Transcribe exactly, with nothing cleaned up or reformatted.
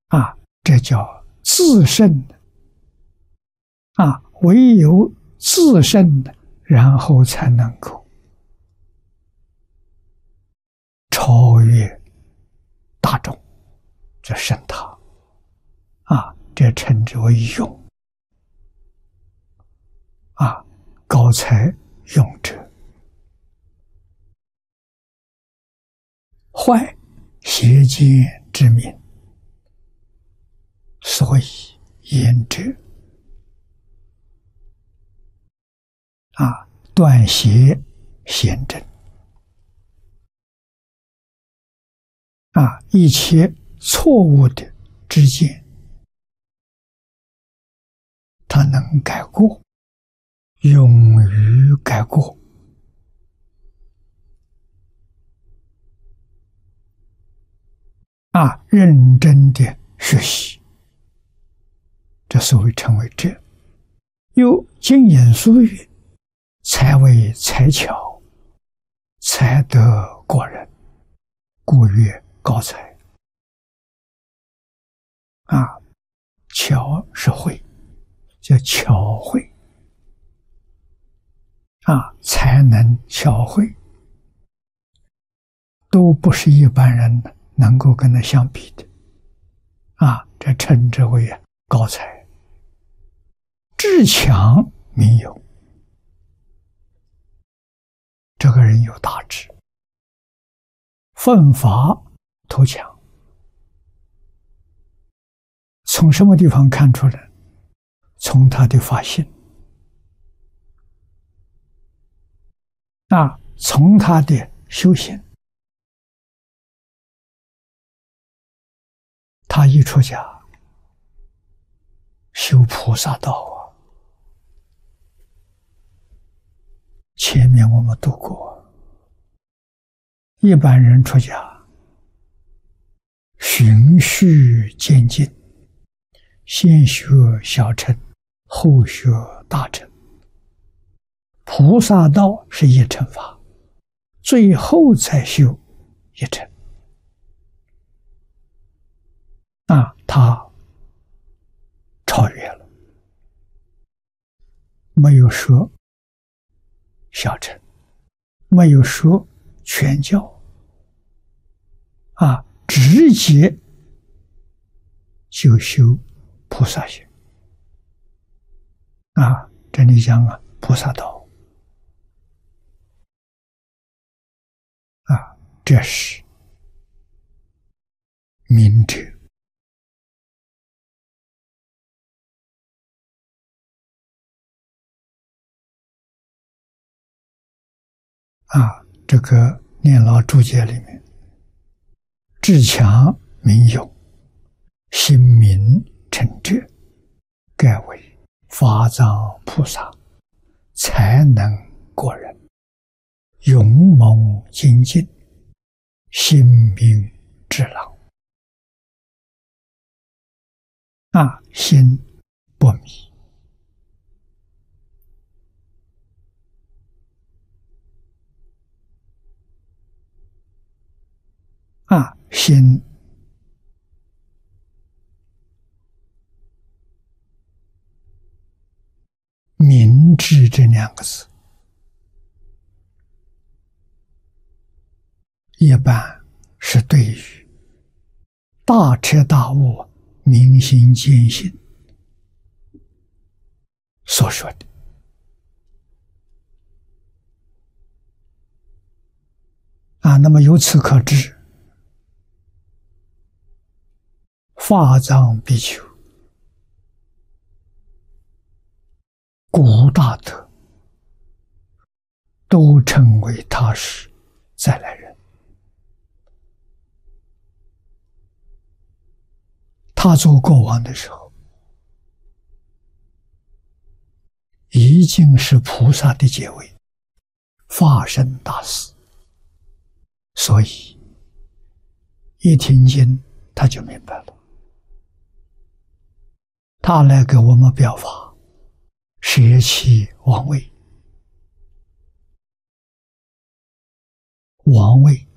啊，这叫自胜啊，唯有自胜的，然后才能够超越大众，这胜他啊，这称之为勇啊，高才勇者。坏邪见之名，所以言者啊，断邪显正啊，一切错误的知见，他能改过，勇于改过啊，认真的学习，这所谓成为者。又经言俗语，才为才巧，才得过人，故曰高才。啊，巧是慧，叫巧慧啊，才能巧慧，都不是一般人能够跟他相比的啊，这称之为高才。智强民有，这个人有大智，奋发图强。从什么地方看出来？从他的发心啊，从他的修行。他一出家修菩萨道啊，前面我们读过，一般人出家循序渐进，先学小乘，后学大乘。菩萨道是一乘法，最后才修一乘。啊，他超越了，没有说小乘，没有说全教，啊，直接就修菩萨行。啊，这里讲啊，菩萨道啊，这是明者。啊，这个念老注解里面，智强民勇，心明诚者，盖为法藏菩萨，才能过人，勇猛精进，心明智朗。啊，心不迷。啊，心明智这两个字，一般是对于大彻大悟、明心见性所说的。啊，那么由此可知，法藏比丘古大德都称为他是再来人。他做国王的时候，已经是菩萨的阶位，法身大士，所以一听经他就明白了。他来给我们表法，舍弃王位，王位